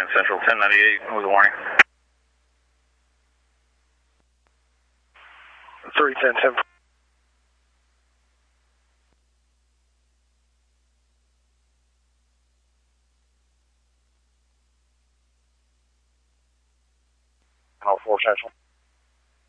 Central 1098 with a warning. 310, 10. All 4 Central.